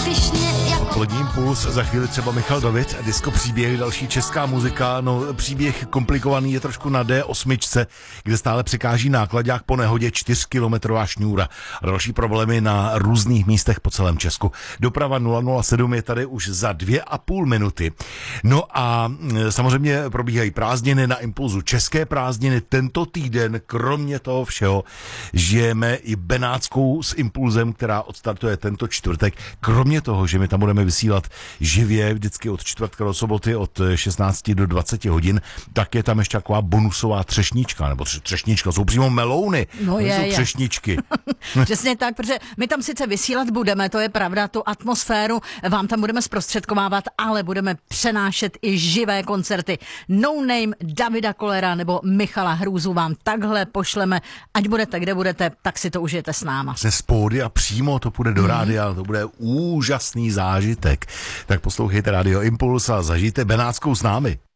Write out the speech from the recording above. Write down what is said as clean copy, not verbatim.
Odpolední impuls, za chvíli třeba Michal David, disco příběh, další česká muzika, no příběh komplikovaný je trošku na D8, kde stále překáží nákladák po nehodě 4kilometrová šňůra a další problémy na různých místech po celém Česku. Doprava 007 je tady už za 2,5 minuty. No a samozřejmě probíhají prázdniny na impulzu, české prázdniny tento týden, kromě toho všeho, žijeme i Benátskou s impulzem, která odstartuje tento čtvrtek, kromě toho, že my tam budeme vysílat živě vždycky od čtvrtka do soboty od 16 do 20 hodin, tak je tam ještě taková bonusová třešnička, nebo třešnička, jsou přímo melouny, no jsou třešničky. Přesně tak, protože my tam sice vysílat budeme, to je pravda, tu atmosféru vám tam budeme zprostředkovávat, ale budeme přenášet i živé koncerty. No Name, Davida Kollera nebo Michala Hrůzu vám takhle pošleme, ať budete, kde budete, tak si to užijete s náma. Ze spódy a přímo to půjde do rádia, to bude úžasný zážitek. Tak poslouchejte Radio Impuls a zažijte Benátskou s námi.